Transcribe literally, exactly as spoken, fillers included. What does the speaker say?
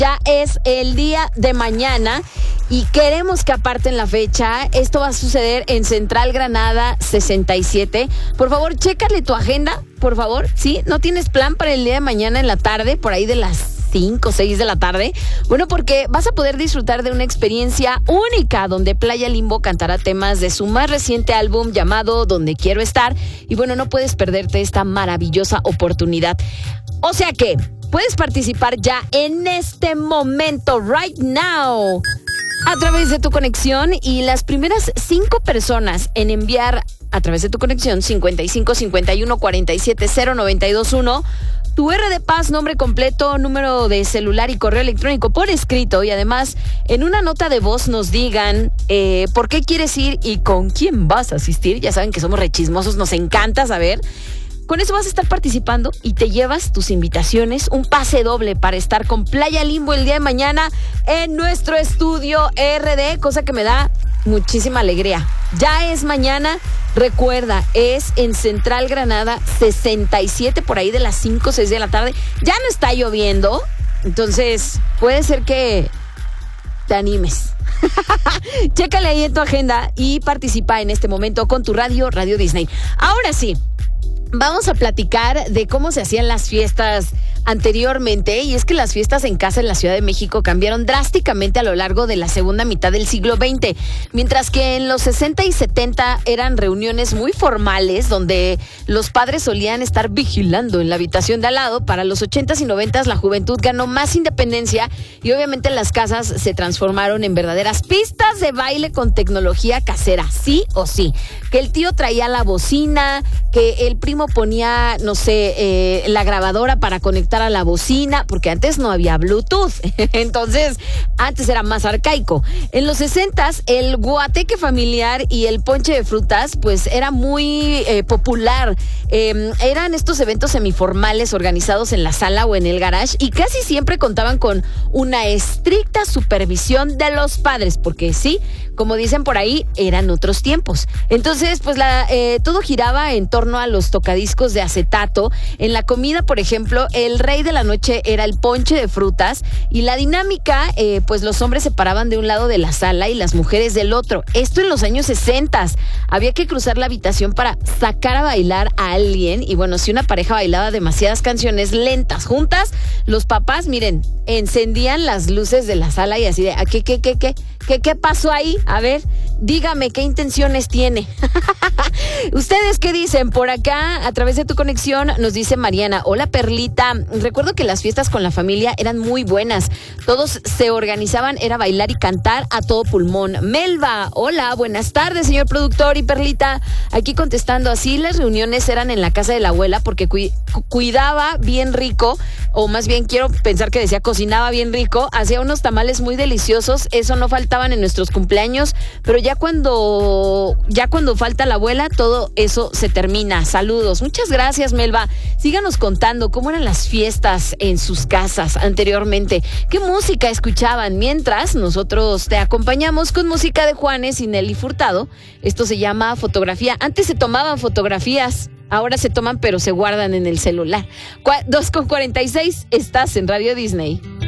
Ya es el día de mañana y queremos que aparten la fecha. Esto va a suceder en Central Granada sesenta y siete. Por favor, chécale tu agenda, por favor. ¿Sí? ¿No tienes plan para el día de mañana en la tarde, por ahí de las cinco o seis de la tarde? Bueno, porque vas a poder disfrutar de una experiencia única donde Playa Limbo cantará temas de su más reciente álbum llamado Donde Quiero Estar. Y bueno, no puedes perderte esta maravillosa oportunidad. O sea que puedes participar ya en este momento, right now, a través de tu conexión, y las primeras cinco personas en enviar a través de tu conexión cincuenta y cinco cincuenta y uno cuarenta y siete cero noventa y dos uno tu R de Paz, nombre completo, número de celular y correo electrónico por escrito, y además en una nota de voz nos digan eh, por qué quieres ir y con quién vas a asistir. Ya saben que somos rechismosos, nos encanta saber. Con eso vas a estar participando y te llevas tus invitaciones, un pase doble para estar con Playa Limbo el día de mañana en nuestro estudio R D, cosa que me da muchísima alegría. Ya es mañana, recuerda, es en Central Granada sesenta y siete, por ahí de las cinco o seis de la tarde. Ya no está lloviendo, entonces puede ser que te animes. Chécale ahí en tu agenda y participa en este momento con tu radio, Radio Disney. Ahora sí, vamos a platicar de cómo se hacían las fiestas anteriormente, y es que las fiestas en casa en la Ciudad de México cambiaron drásticamente a lo largo de la segunda mitad del siglo veinte, mientras que en los sesenta y setenta eran reuniones muy formales donde los padres solían estar vigilando en la habitación de al lado. Para los ochentas y noventas la juventud ganó más independencia y obviamente las casas se transformaron en verdaderas pistas de baile con tecnología casera, sí o sí, que el tío traía la bocina, que el primo ponía, no sé, eh, la grabadora para conectar a la bocina, porque antes no había Bluetooth, entonces antes era más arcaico. En los sesentas el guateque familiar y el ponche de frutas pues era muy eh, popular. Eh, eran estos eventos semiformales organizados en la sala o en el garage, y casi siempre contaban con una estricta supervisión de los padres, porque sí, como dicen por ahí, eran otros tiempos. Entonces pues la, eh, todo giraba en torno a los tocadiscos de acetato. En la comida, por ejemplo, el rey de la noche era el ponche de frutas, y la dinámica, eh, pues los hombres se paraban de un lado de la sala y las mujeres del otro. Esto en los años sesenta. Había que cruzar la habitación para sacar a bailar a alguien, y bueno, si una pareja bailaba demasiadas canciones lentas juntas, los papás, miren, encendían las luces de la sala y así de, ¿qué, qué, qué, qué? ¿Qué, qué pasó ahí? A ver, dígame qué intenciones tiene. ¿Ustedes qué dicen? Por acá, a través de tu conexión, nos dice Mariana: hola Perlita, recuerdo que las fiestas con la familia eran muy buenas. Todos se organizaban, era bailar y cantar a todo pulmón. Melba: hola, buenas tardes, señor productor. Y Perlita, aquí contestando, así las reuniones eran en la casa de la abuela, porque cu- cuidaba bien rico, o más bien quiero pensar que decía cocinaba bien rico, hacía unos tamales muy deliciosos, eso no faltaban en nuestros cumpleaños, pero ya cuando ya cuando falta la abuela, todo eso se termina. Saludos. Muchas gracias, Melba. Síganos contando cómo eran las fiestas en sus casas anteriormente, qué música escuchaban, mientras nosotros te acompañamos con música de Juanes y Nelly Furtado. Esto se llama Fotografía. Antes se tomaban fotografías, ahora se toman pero se guardan en el celular. dos con cuarenta y seis, estás en Radio Disney.